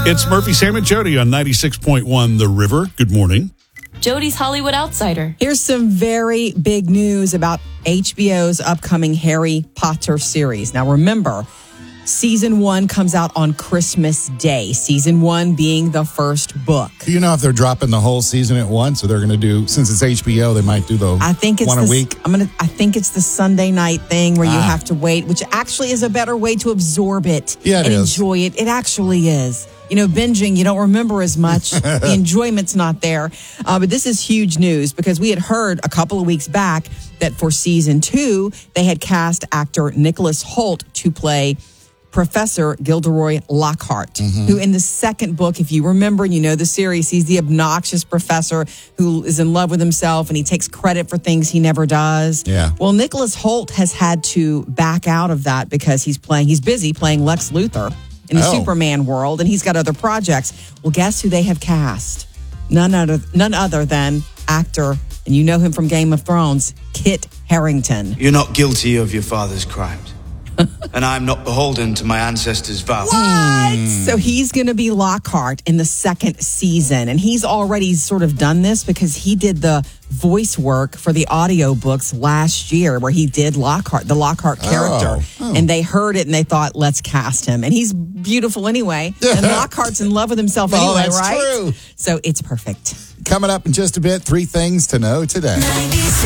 It's Murphy, Sam, and Jody on 96.1 The River. Good morning. Jody's Hollywood Outsider. Here's some very big news about HBO's upcoming Harry Potter series. Now, remember, Season 1 comes out on Christmas Day. Season 1 being the first book. Do you know if they're dropping the whole season at once, or they're going to do, since it's HBO, they might do the one a week? I think it's the Sunday night thing where you have to wait, which actually is a better way to absorb it and enjoy it. It actually is. You know, binging, you don't remember as much. The enjoyment's not there. But this is huge news because we had heard a couple of weeks back that for Season 2, they had cast actor Nicholas Hoult to play Professor Gilderoy Lockhart, who in the second book, if you remember, and you know the series, he's the obnoxious professor who is in love with himself and he takes credit for things he never does. Yeah. Well, Nicholas Hoult has had to back out of that because he's busy playing Lex Luthor in the Superman world, and he's got other projects. Well, guess who they have cast? None other than actor, and you know him from Game of Thrones, Kit Harington. You're not guilty of your father's crimes. And I'm not beholden to my ancestors' vows. What? So he's going to be Lockhart in the second season. And he's already sort of done this because he did the voice work for the audiobooks last year where he did Lockhart, the Lockhart character. And they heard it and they thought, let's cast him. And he's beautiful anyway. And Lockhart's in love with himself anyway, that's right? True. So it's perfect. Coming up in just a bit, 3 things to know today. 96.